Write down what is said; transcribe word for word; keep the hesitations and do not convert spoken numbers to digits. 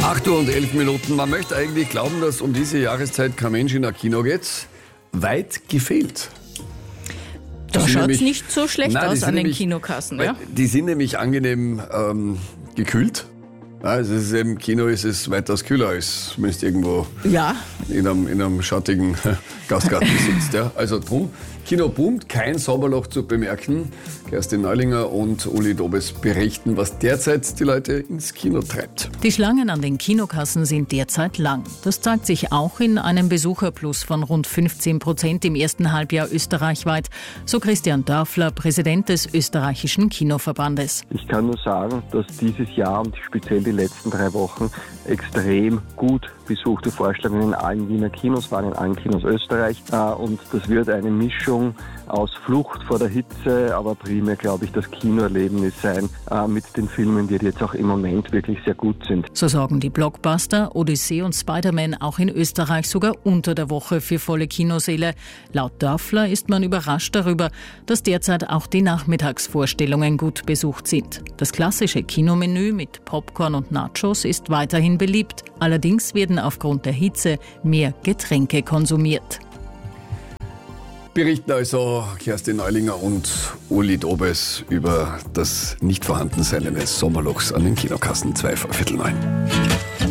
acht Uhr und elf Minuten. Man möchte eigentlich glauben, dass um diese Jahreszeit kein Mensch in ein Kino geht. Weit gefehlt. Da schaut es nämlich- nicht so schlecht Nein, die aus sind an den nämlich- Kinokassen. Weil Ja? Die sind nämlich angenehm ähm, gekühlt. Ja, also es ist im Kino ist es weitaus kühler als wenn du irgendwo ja, in einem, in einem schattigen Gastgarten sitzt. Ja. Also drum, Kino boomt, kein Sommerloch zu bemerken. Kerstin Neulinger und Uli Dobes berichten, was derzeit die Leute ins Kino treibt. die Schlangen an den Kinokassen sind derzeit lang. Das zeigt sich auch in einem Besucherplus von rund fünfzehn Prozent im ersten Halbjahr österreichweit, so Christian Dörfler, Präsident des österreichischen Kinoverbandes. Ich kann nur sagen, dass dieses Jahr und speziell die letzten drei Wochen extrem gut besuchte Vorstellungen in allen Wiener Kinos waren, in allen Kinos Österreich. Und das wird eine Mischung aus Flucht vor der Hitze, aber primär, glaube ich, das Kinoerlebnis sein mit den Filmen, die jetzt auch im Moment wirklich sehr gut sind. So sorgen die Blockbuster Odyssee und Spider-Man auch in Österreich sogar unter der Woche für volle Kinosäle. Laut Dörfler ist man überrascht darüber, dass derzeit auch die Nachmittagsvorstellungen gut besucht sind. Das klassische Kinomenü mit Popcorn und Nachos ist weiterhin beliebt. Allerdings werden aufgrund der Hitze mehr Getränke konsumiert. Berichten also Kerstin Neulinger und Uli Dobes über das Nichtvorhandensein eines Sommerlochs an den Kinokassen. Zwei vor Viertel neun.